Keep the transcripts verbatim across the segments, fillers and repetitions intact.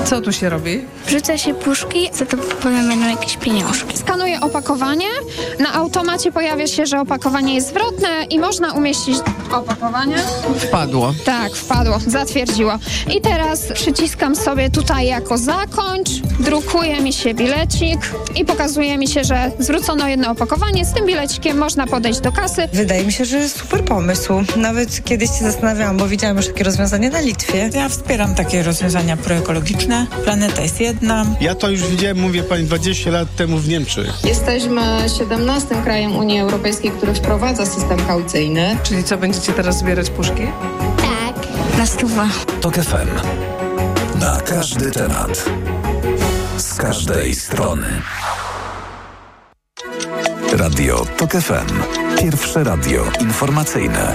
Co tu się robi? Wrzuca się puszki, za to potem będą jakieś pieniążki. Skanuję opakowanie. Na automacie pojawia się, że opakowanie jest zwrotne i można umieścić opakowanie. Wpadło. Tak, wpadło, zatwierdziło. I teraz przyciskam sobie tutaj jako zakończ, drukuje mi się bilecik i pokazuje mi się, że zwrócono jedno opakowanie. Z tym bilecikiem można podejść do kasy. Wydaje mi się, że super pomysł. Nawet kiedyś się zastanawiałam, bo widziałam już takie rozwiązanie na Litwie. Ja wspieram takie rozwiązania proekologiczne. Planeta jest jedna. Ja to już widziałem, mówię pani, dwadzieścia lat temu w Niemczech. Jesteśmy siedemnastym krajem Unii Europejskiej, który wprowadza system kaucyjny. Czyli co, będziecie teraz zbierać puszki? Tak, na stówę. Tok F M. Na każdy temat. Z każdej strony. Radio Tok F M. Pierwsze radio informacyjne.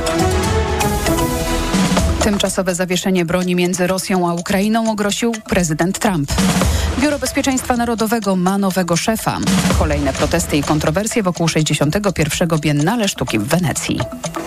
Tymczasowe zawieszenie broni między Rosją a Ukrainą ogłosił prezydent Trump. Biuro Bezpieczeństwa Narodowego ma nowego szefa. Kolejne protesty i kontrowersje wokół sześćdziesiątego pierwszego Biennale Sztuki w Wenecji.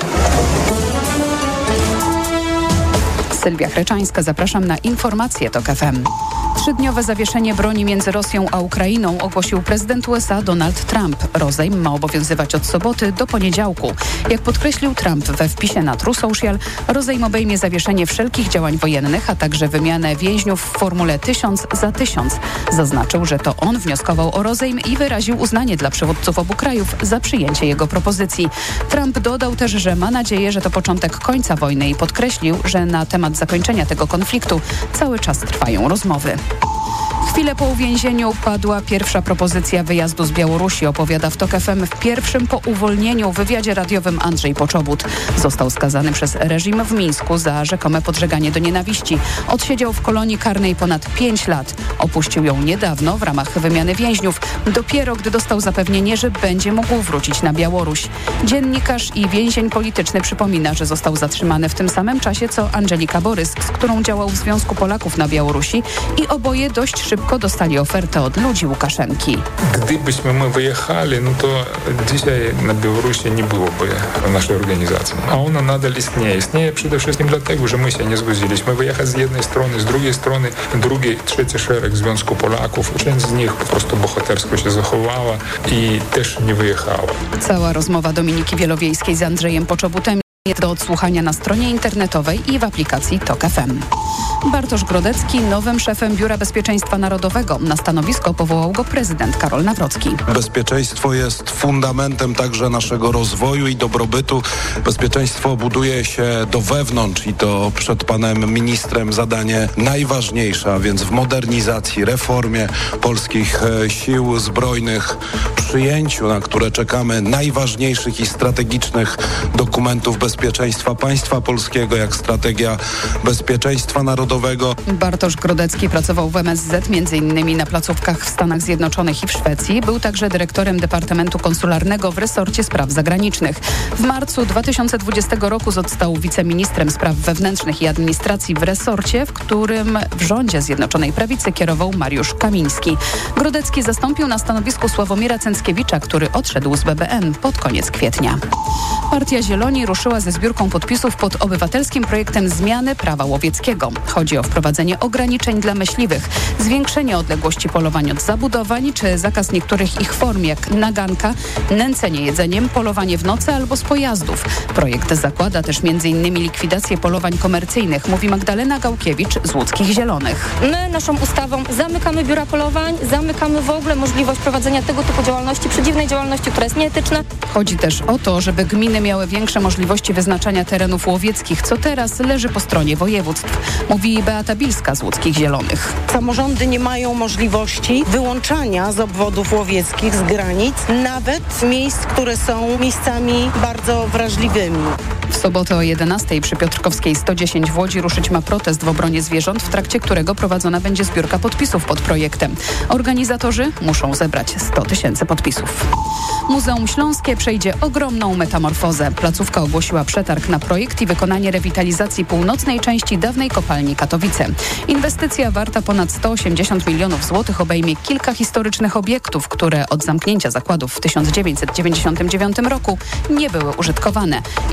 Sylwia Chreczańska, zapraszam na informacje Tok F M. Trzydniowe zawieszenie broni między Rosją a Ukrainą ogłosił prezydent U S A Donald Trump. Rozejm ma obowiązywać od soboty do poniedziałku. Jak podkreślił Trump we wpisie na True Social, rozejm obejmie zawieszenie wszelkich działań wojennych, a także wymianę więźniów w formule tysiąc za tysiąc. Zaznaczył, że to on wnioskował o rozejm i wyraził uznanie dla przywódców obu krajów za przyjęcie jego propozycji. Trump dodał też, że ma nadzieję, że to początek końca wojny i podkreślił, że na temat zakończenia tego konfliktu cały czas trwają rozmowy. Chwilę po uwięzieniu padła pierwsza propozycja wyjazdu z Białorusi, opowiada w Tok F M w pierwszym po uwolnieniu wywiadzie radiowym Andrzej Poczobut. Został skazany przez reżim w Mińsku za rzekome podżeganie do nienawiści. Odsiedział w kolonii karnej ponad pięć lat. Opuścił ją niedawno w ramach wymiany więźniów, dopiero gdy dostał zapewnienie, że będzie mógł wrócić na Białoruś. Dziennikarz i więzień polityczny przypomina, że został zatrzymany w tym samym czasie co Angelika Borys, z którą działał w Związku Polaków na Białorusi i oboje dość szybko dostali ofertę od ludzi Łukaszenki. Gdybyśmy my wyjechali, no to dzisiaj na Białorusi nie byłoby naszej organizacji. A ona nadal istnieje. Istnieje przede wszystkim dlatego, że my się nie zgodziliśmy wyjechać z jednej strony, z drugiej strony drugi, trzeci szereg Związku Polaków. Część z nich po prostu bohatersko się zachowała i też nie wyjechała. Cała rozmowa Dominiki Wielowiejskiej z Andrzejem Poczobutem jest do odsłuchania na stronie internetowej i w aplikacji Tok F M. Bartosz Grodecki nowym szefem Biura Bezpieczeństwa Narodowego. Na stanowisko powołał go prezydent Karol Nawrocki. Bezpieczeństwo jest fundamentem także naszego rozwoju i dobrobytu. Bezpieczeństwo buduje się do wewnątrz i to przed panem ministrem zadanie najważniejsze, a więc w modernizacji, reformie polskich sił zbrojnych, przyjęciu, na które czekamy, najważniejszych i strategicznych dokumentów bezpieczeństwa państwa polskiego, jak strategia bezpieczeństwa narodowego. Bartosz Grodecki pracował w M S Z między innymi na placówkach w Stanach Zjednoczonych i w Szwecji. Był także dyrektorem Departamentu Konsularnego w resorcie spraw zagranicznych. W marcu dwa tysiące dwudziestego roku został wiceministrem spraw wewnętrznych i administracji w resorcie, w którym w rządzie Zjednoczonej Prawicy kierował Mariusz Kamiński. Grodecki zastąpił na stanowisku Sławomira Cęckiewicza, który odszedł z B B N pod koniec kwietnia. Partia Zieloni ruszyła ze zbiórką podpisów pod obywatelskim projektem zmiany prawa łowieckiego. Chodzi o wprowadzenie ograniczeń dla myśliwych, zwiększenie odległości polowań od zabudowań czy zakaz niektórych ich form jak naganka, nęcenie jedzeniem, polowanie w nocy albo z pojazdów. Projekt zakłada też między innymi likwidację polowań komercyjnych, mówi Magdalena Gałkiewicz z Łódzkich Zielonych. My naszą ustawą zamykamy biura polowań, zamykamy w ogóle możliwość prowadzenia tego typu działalności, przeciwnej działalności, która jest nieetyczna. Chodzi też o to, żeby gminy miały większe możliwości wyznaczania terenów łowieckich, co teraz leży po stronie województw, mówi Beata Bilska z Łódzkich Zielonych. Samorządy nie mają możliwości wyłączania z obwodów łowieckich, z granic, nawet miejsc, które są miejscami bardzo wrażliwymi. W sobotę o jedenastej przy Piotrkowskiej sto dziesięć w Łodzi ruszyć ma protest w obronie zwierząt, w trakcie którego prowadzona będzie zbiórka podpisów pod projektem. Organizatorzy muszą zebrać sto tysięcy podpisów. Muzeum Śląskie przejdzie ogromną metamorfozę. Placówka ogłosiła przetarg na projekt i wykonanie rewitalizacji północnej części dawnej kopalni Katowice. Inwestycja warta ponad sto osiemdziesiąt milionów złotych obejmie kilka historycznych obiektów, które od zamknięcia zakładów w tysiąc dziewięćset dziewięćdziesiątym dziewiątym roku nie były użytkowane, informuje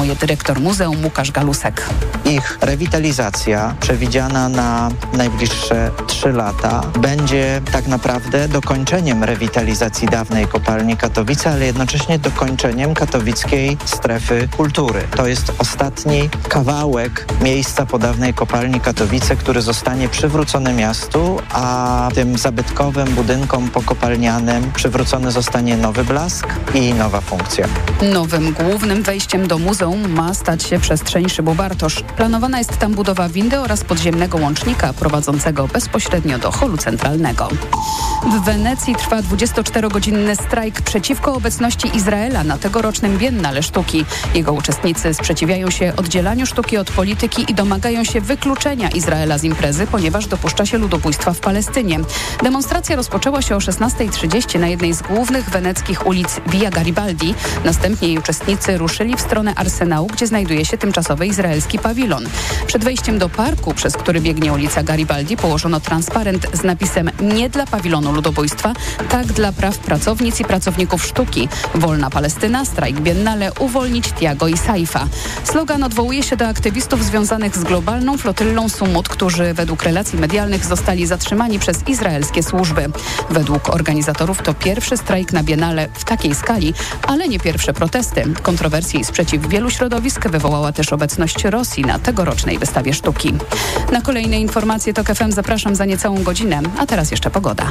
informuje dyrektor muzeum Łukasz Galusek. Ich rewitalizacja przewidziana na najbliższe trzy lata będzie tak naprawdę dokończeniem rewitalizacji dawnej kopalni Katowice, ale jednocześnie dokończeniem katowickiej strefy kultury. To jest ostatni kawałek miejsca po dawnej kopalni Katowice, który zostanie przywrócony miastu, a tym zabytkowym budynkom pokopalnianym przywrócony zostanie nowy blask i nowa funkcja. Nowym głównym wejściem do muzeum ma stać się przestrzeń Szybu Bartosz. Planowana jest tam budowa windy oraz podziemnego łącznika prowadzącego bezpośrednio do holu centralnego. W Wenecji trwa dwudziestoczterogodzinny strajk przeciwko obecności Izraela na tegorocznym Biennale Sztuki. Jego uczestnicy sprzeciwiają się oddzielaniu sztuki od polityki i domagają się wykluczenia Izraela z imprezy, ponieważ dopuszcza się ludobójstwa w Palestynie. Demonstracja rozpoczęła się o szesnasta trzydzieści na jednej z głównych weneckich ulic Via Garibaldi. Następnie jej uczestnicy ruszyli w stronę Arsenału, gdzie znajduje się tymczasowy izraelski pawilon. Przed wejściem do parku, przez który biegnie ulica Garibaldi, położono transparent z napisem „Nie dla pawilonu ludobójstwa, tak dla praw pracownic i pracowników sztuki. Wolna Palestyna, strajk Biennale, uwolnić Tiago i Saifa”. Slogan odwołuje się do aktywistów związanych z globalną flotyllą Sumut, którzy według relacji medialnych zostali zatrzymani przez izraelskie służby. Według organizatorów to pierwszy strajk na Biennale w takiej skali, ale nie pierwsze protesty. Kontrowersje i sprzeciw wielu środowisk wywołała też obecność Rosji na tegorocznej wystawie sztuki. Na kolejne informacje TOK F M zapraszam za niecałą godzinę, a teraz jeszcze pogoda.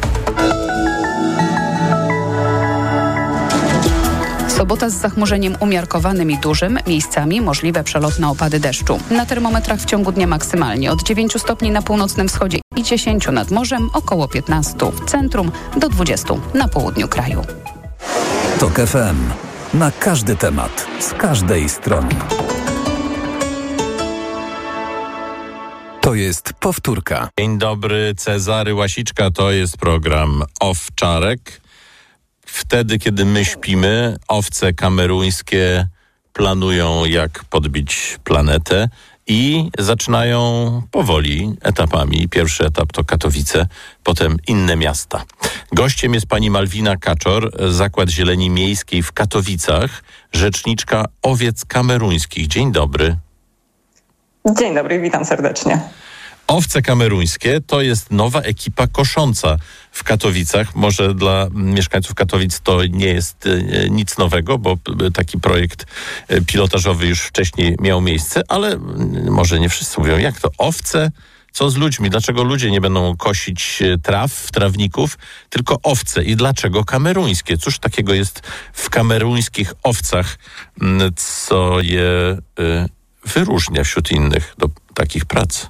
Sobota z zachmurzeniem umiarkowanym i dużym, miejscami możliwe przelotne opady deszczu. Na termometrach w ciągu dnia maksymalnie od dziewięciu stopni na północnym wschodzie i dziesięciu nad morzem, około piętnastu w centrum do dwudziestu na południu kraju. TOK F M. Na każdy temat, z każdej strony. To jest powtórka. Dzień dobry, Cezary Łasiczka, to jest program Owczarek. Wtedy, kiedy my śpimy, owce kameruńskie planują, jak podbić planetę i zaczynają powoli etapami. Pierwszy etap to Katowice, potem inne miasta. Gościem jest pani Malwina Kaczor, Zakład Zieleni Miejskiej w Katowicach, rzeczniczka owiec kameruńskich. Dzień dobry. Dzień dobry, witam serdecznie. Owce kameruńskie to jest nowa ekipa kosząca w Katowicach. Może dla mieszkańców Katowic to nie jest e, nic nowego, bo taki projekt e, pilotażowy już wcześniej miał miejsce, ale m, może nie wszyscy mówią, jak to owce? Co z ludźmi? Dlaczego ludzie nie będą kosić traw, trawników, tylko owce? I dlaczego kameruńskie? Cóż takiego jest w kameruńskich owcach, m, co je e, wyróżnia wśród innych do takich prac?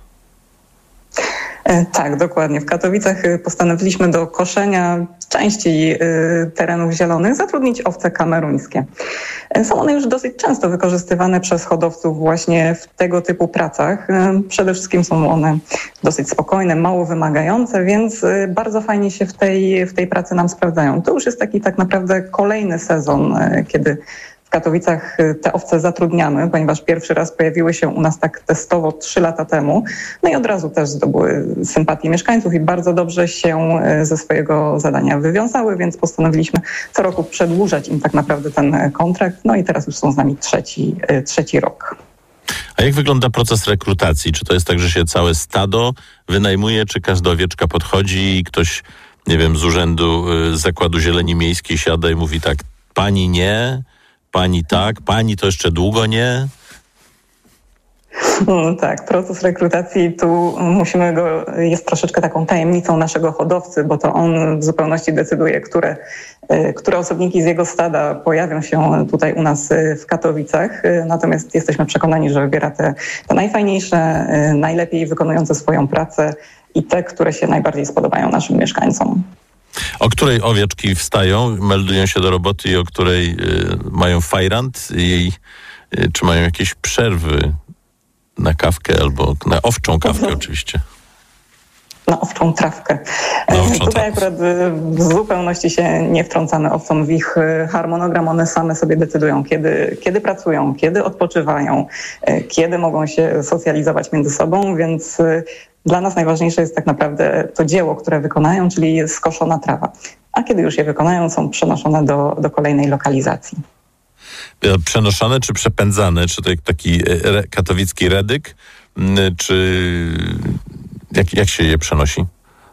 Tak, dokładnie. W Katowicach postanowiliśmy do koszenia części terenów zielonych zatrudnić owce kameruńskie. Są one już dosyć często wykorzystywane przez hodowców właśnie w tego typu pracach. Przede wszystkim są one dosyć spokojne, mało wymagające, więc bardzo fajnie się w tej, w tej pracy nam sprawdzają. To już jest taki tak naprawdę kolejny sezon, kiedy w Katowicach te owce zatrudniamy, ponieważ pierwszy raz pojawiły się u nas tak testowo trzy lata temu. No i od razu też zdobyły sympatię mieszkańców i bardzo dobrze się ze swojego zadania wywiązały, więc postanowiliśmy co roku przedłużać im tak naprawdę ten kontrakt. No i teraz już są z nami trzeci, trzeci rok. A jak wygląda proces rekrutacji? Czy to jest tak, że się całe stado wynajmuje, czy każda owieczka podchodzi i ktoś, nie wiem, z urzędu y, Zakładu Zieleni Miejskiej siada i mówi tak, pani nie, pani tak, pani to jeszcze długo nie? No tak, proces rekrutacji tu musimy go, jest troszeczkę taką tajemnicą naszego hodowcy, bo to on w zupełności decyduje, które, które osobniki z jego stada pojawią się tutaj u nas w Katowicach. Natomiast jesteśmy przekonani, że wybiera te, te najfajniejsze, najlepiej wykonujące swoją pracę i te, które się najbardziej spodobają naszym mieszkańcom. O której owieczki wstają, meldują się do roboty i o której y, mają fajrant i y, czy mają jakieś przerwy na kawkę albo na owczą kawkę oczywiście? Na owczą trawkę. Na owczą Tutaj akurat w zupełności się nie wtrącamy owcom w ich harmonogram. One same sobie decydują, kiedy, kiedy pracują, kiedy odpoczywają, kiedy mogą się socjalizować między sobą, więc dla nas najważniejsze jest tak naprawdę to dzieło, które wykonają, czyli skoszona trawa. A kiedy już je wykonają, są przenoszone do, do kolejnej lokalizacji. Przenoszone czy przepędzane? Czy to taki re, katowicki redyk? Czy jak, jak się je przenosi?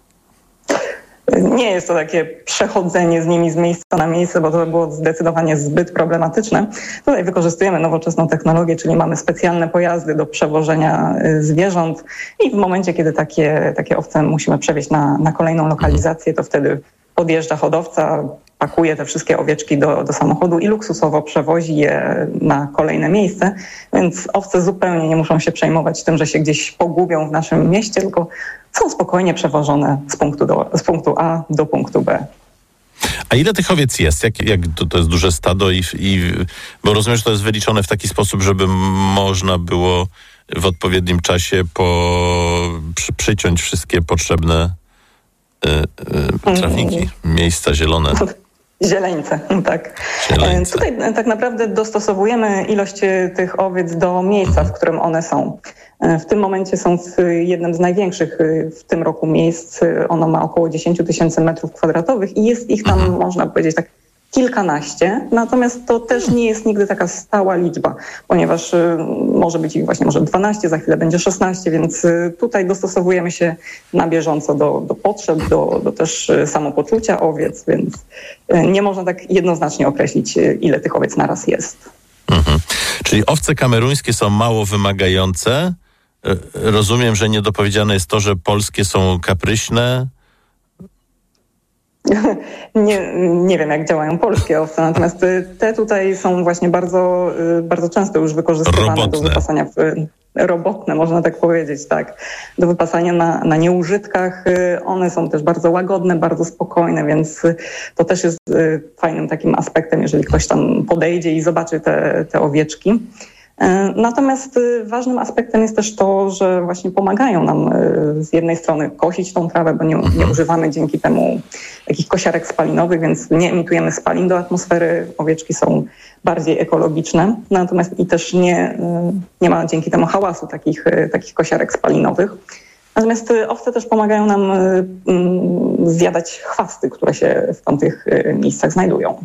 Nie jest to takie przechodzenie z nimi z miejsca na miejsce, bo to było zdecydowanie zbyt problematyczne. Tutaj wykorzystujemy nowoczesną technologię, czyli mamy specjalne pojazdy do przewożenia zwierząt i w momencie, kiedy takie, takie owce musimy przewieźć na, na kolejną lokalizację, to wtedy podjeżdża hodowca, pakuje te wszystkie owieczki do, do samochodu i luksusowo przewozi je na kolejne miejsce, więc owce zupełnie nie muszą się przejmować tym, że się gdzieś pogubią w naszym mieście, tylko są spokojnie przewożone z punktu, do, z punktu A do punktu B. A ile tych owiec jest? Jak, jak to, to jest duże stado? I, i, bo rozumiem, że to jest wyliczone w taki sposób, żeby można było w odpowiednim czasie po, przy, przyciąć wszystkie potrzebne y, y, trawniki, miejsca zielone. Zieleńce, tak. Zieleńce. Tutaj tak naprawdę dostosowujemy ilość tych owiec do miejsca, w którym one są. W tym momencie są w jednym z największych w tym roku miejsc. Ono ma około dziesięć tysięcy metrów kwadratowych i jest ich tam, mhm. można powiedzieć, tak kilkanaście. Natomiast to też nie jest nigdy taka stała liczba, ponieważ może być ich właśnie może dwanaście, za chwilę będzie szesnaście, więc tutaj dostosowujemy się na bieżąco do, do potrzeb, do, do też samopoczucia owiec, więc nie można tak jednoznacznie określić, ile tych owiec naraz jest. Mhm. Czyli owce kameruńskie są mało wymagające. Rozumiem, że niedopowiedziane jest to, że polskie są kapryśne. Nie, nie wiem, jak działają polskie owce, natomiast te tutaj są właśnie bardzo, bardzo często już wykorzystywane robotne. do wypasania w, robotne, można tak powiedzieć, tak, do wypasania na, na nieużytkach. One są też bardzo łagodne, bardzo spokojne, więc to też jest fajnym takim aspektem, jeżeli ktoś tam podejdzie i zobaczy te, te owieczki. Natomiast ważnym aspektem jest też to, że właśnie pomagają nam z jednej strony kosić tą trawę, bo nie, nie używamy dzięki temu takich kosiarek spalinowych, więc nie emitujemy spalin do atmosfery. Owieczki są bardziej ekologiczne, natomiast i też nie, nie ma dzięki temu hałasu takich, takich kosiarek spalinowych. Natomiast owce też pomagają nam zjadać chwasty, które się w tamtych miejscach znajdują.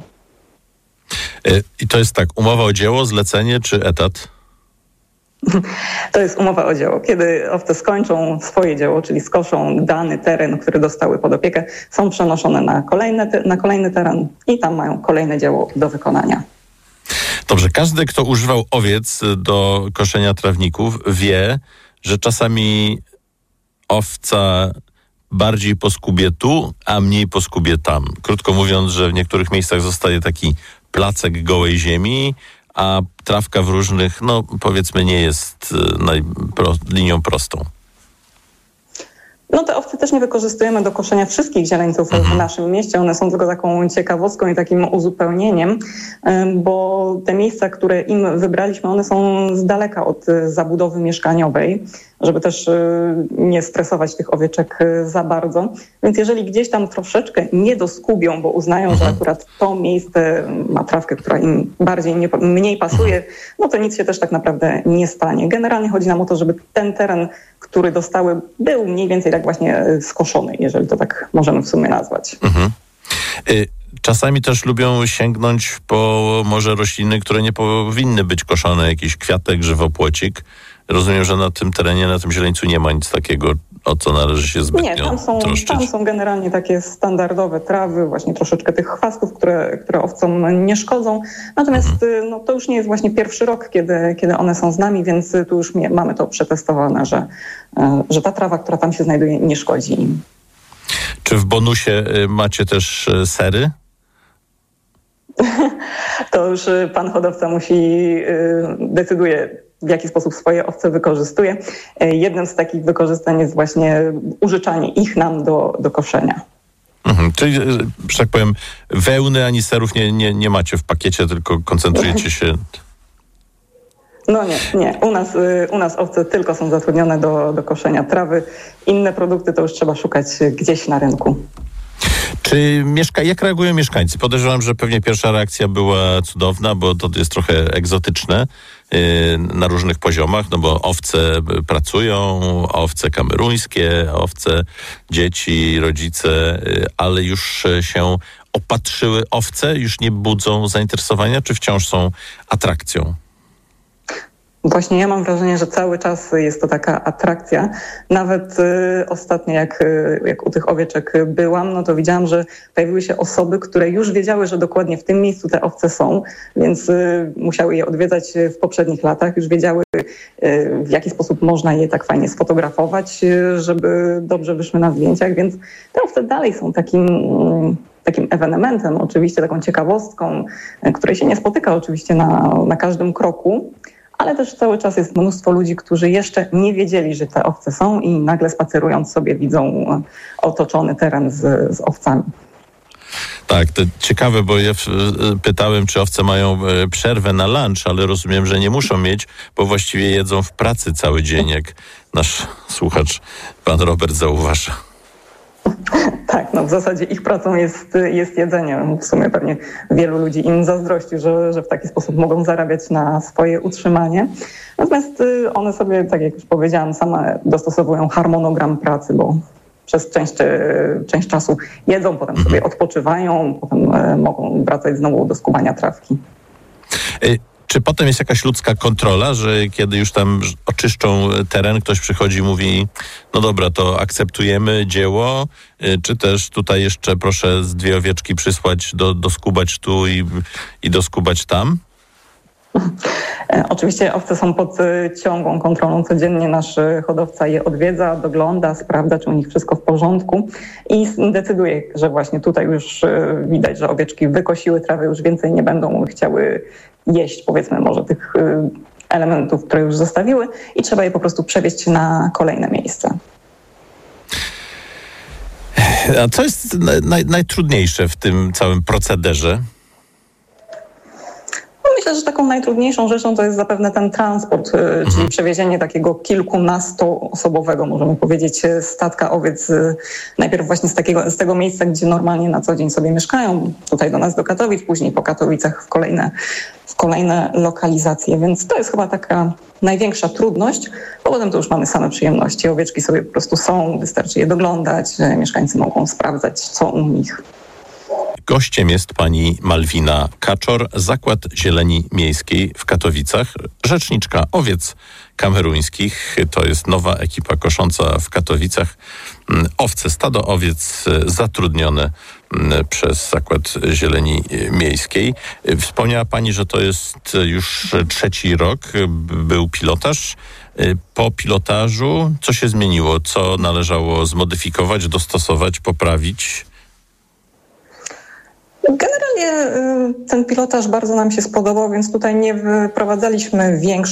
I to jest tak, umowa o dzieło, zlecenie czy etat? To jest umowa o dzieło. Kiedy owce skończą swoje dzieło, czyli skoszą dany teren, który dostały pod opiekę, są przenoszone na, kolejne te, na kolejny teren i tam mają kolejne dzieło do wykonania. Dobrze, każdy, kto używał owiec do koszenia trawników, wie, że czasami owca bardziej poskubie tu, a mniej poskubie tam. Krótko mówiąc, że w niektórych miejscach zostaje taki placek gołej ziemi, a trawka w różnych, no powiedzmy, nie jest najpro- linią prostą. No te owce też nie wykorzystujemy do koszenia wszystkich zieleńców w naszym mieście. One są tylko taką ciekawostką i takim uzupełnieniem, bo te miejsca, które im wybraliśmy, one są z daleka od zabudowy mieszkaniowej, żeby też nie stresować tych owieczek za bardzo. Więc jeżeli gdzieś tam troszeczkę nie doskubią, bo uznają, że akurat to miejsce ma trawkę, która im bardziej, nie, mniej pasuje, no to nic się też tak naprawdę nie stanie. Generalnie chodzi nam o to, żeby ten teren, który dostały, był mniej więcej tak właśnie skoszony, jeżeli to tak możemy w sumie nazwać. Mhm. Czasami też lubią sięgnąć po może rośliny, które nie powinny być koszone, jakiś kwiatek, żywopłocik. Rozumiem, że na tym terenie, na tym zieleńcu nie ma nic takiego, o co należy się zbytnio Nie, tam są, troszczyć. tam są generalnie takie standardowe trawy, właśnie troszeczkę tych chwastów, które, które owcom nie szkodzą. Natomiast mhm. no, to już nie jest właśnie pierwszy rok, kiedy, kiedy one są z nami, więc tu już mamy to przetestowane, że, że ta trawa, która tam się znajduje, nie szkodzi im. Czy w bonusie macie też sery? To już pan hodowca musi, decyduje, w jaki sposób swoje owce wykorzystuje. Jednym z takich wykorzystań jest właśnie użyczanie ich nam do, do koszenia. Mhm, czyli, że tak powiem, wełny ani serów nie, nie, nie macie w pakiecie, tylko koncentrujecie się... No nie, nie. U nas, u nas owce tylko są zatrudnione do, do koszenia trawy. Inne produkty to już trzeba szukać gdzieś na rynku. Czy mieszka- jak reagują mieszkańcy? Podejrzewam, że pewnie pierwsza reakcja była cudowna, bo to jest trochę egzotyczne yy, na różnych poziomach, no bo owce pracują, owce kameruńskie, owce, dzieci, rodzice, yy, ale już się opatrzyły owce, już nie budzą zainteresowania, czy wciąż są atrakcją? Właśnie ja mam wrażenie, że cały czas jest to taka atrakcja. Nawet y, ostatnio jak, y, jak u tych owieczek byłam, no to widziałam, że pojawiły się osoby, które już wiedziały, że dokładnie w tym miejscu te owce są, więc y, musiały je odwiedzać w poprzednich latach, już wiedziały y, w jaki sposób można je tak fajnie sfotografować, y, żeby dobrze wyszły na zdjęciach, więc te owce dalej są takim... Y, takim ewenementem, oczywiście taką ciekawostką, y, której się nie spotyka oczywiście na, na każdym kroku, ale też cały czas jest mnóstwo ludzi, którzy jeszcze nie wiedzieli, że te owce są i nagle spacerując sobie widzą otoczony teren z, z owcami. Tak, to ciekawe, bo ja pytałem, czy owce mają przerwę na lunch, ale rozumiem, że nie muszą mieć, bo właściwie jedzą w pracy cały dzień, jak nasz słuchacz, pan Robert, zauważa. Tak, no w zasadzie ich pracą jest, jest jedzenie. W sumie pewnie wielu ludzi im zazdrości, że, że w taki sposób mogą zarabiać na swoje utrzymanie. Natomiast one sobie, tak jak już powiedziałam, same dostosowują harmonogram pracy, bo przez część, część czasu jedzą, potem sobie odpoczywają, potem mogą wracać znowu do skubania trawki. Y- Czy potem jest jakaś ludzka kontrola, że kiedy już tam oczyszczą teren, ktoś przychodzi i mówi, no dobra, to akceptujemy dzieło, czy też tutaj jeszcze proszę z dwie owieczki przysłać, do, doskubać tu i, i doskubać tam? Oczywiście owce są pod ciągłą kontrolą. Codziennie nasz hodowca je odwiedza, dogląda, sprawdza, czy u nich wszystko w porządku i decyduje, że właśnie tutaj już widać, że owieczki wykosiły trawę, już więcej nie będą chciały jeść, powiedzmy, może tych elementów, które już zostawiły i trzeba je po prostu przewieźć na kolejne miejsce. A co jest naj, najtrudniejsze w tym całym procederze? Myślę, że taką najtrudniejszą rzeczą to jest zapewne ten transport, mhm. czyli przewiezienie takiego kilkunastoosobowego, możemy powiedzieć, statka owiec, najpierw właśnie z, takiego, z tego miejsca, gdzie normalnie na co dzień sobie mieszkają, tutaj do nas do Katowic, później po Katowicach w kolejne, w kolejne lokalizacje, więc to jest chyba taka największa trudność, bo potem to już mamy same przyjemności. Owieczki sobie po prostu są, wystarczy je doglądać, mieszkańcy mogą sprawdzać, co u nich. Gościem jest pani Malwina Kaczor, Zakład Zieleni Miejskiej w Katowicach, rzeczniczka owiec kameruńskich. To jest nowa ekipa kosząca w Katowicach. Owce, stado owiec zatrudnione przez Zakład Zieleni Miejskiej. Wspomniała pani, że to jest już trzeci rok, był pilotaż. Po pilotażu co się zmieniło? Co należało zmodyfikować, dostosować, poprawić? Generalnie ten pilotaż bardzo nam się spodobał, więc tutaj nie wprowadzaliśmy większych